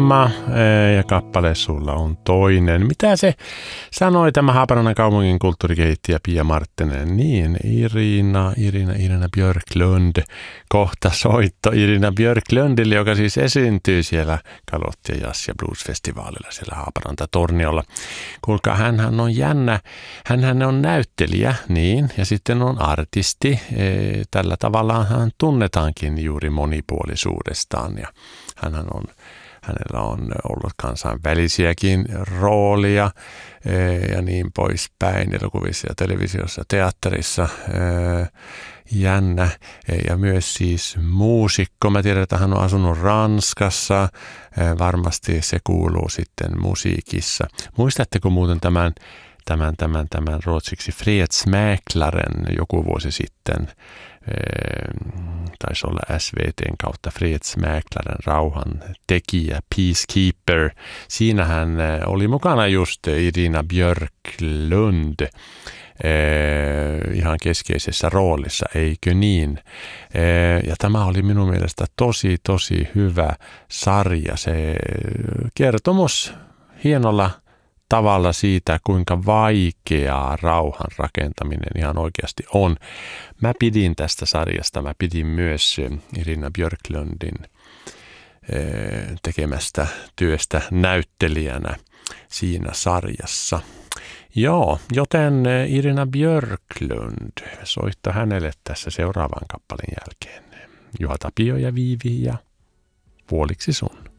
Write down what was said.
Mamma ja kappale Sulla on toinen. Mitä se sanoi tämä Haaparannan kaupungin kulttuurikehittäjä Pia Marttinen? Niin, Irina Björklund. Kohta soitto Irina Björklundille, joka siis esiintyy siellä Kalotti ja Jazz- ja Blues-festivaalilla siellä Haaparanta-torniolla. Kuulkaa, hänhän on jännä. Hänhän on näyttelijä, niin, ja sitten on artisti. Tällä tavalla hän tunnetaankin juuri monipuolisuudestaan, ja hänellä on ollut kansainvälisiäkin roolia ja niin poispäin elokuvissa ja televisiossa, teatterissa. Jännä. Ja myös siis muusikko. Mä tiedän, että hän on asunut Ranskassa. Varmasti se kuuluu sitten musiikissa. Muistatteko muuten tämän ruotsiksi Fredsmäklaren joku vuosi sitten? Taisi olla SVT:n kautta Fredsmäklaren, rauhan tekijä, Peacekeeper. Siinähän oli mukana just Irina Björklund ihan keskeisessä roolissa, eikö niin? Ja tämä oli minun mielestä tosi hyvä sarja. Se kertomus hienolla tavalla siitä, kuinka vaikeaa rauhan rakentaminen ihan oikeasti on. Mä pidin tästä sarjasta, mä pidin myös Irina Björklundin tekemästä työstä näyttelijänä siinä sarjassa. Joo, joten Irina Björklund soittaa hänelle tässä seuraavan kappaleen jälkeen. Juha Tapio ja Viivi ja Puoliksi sun.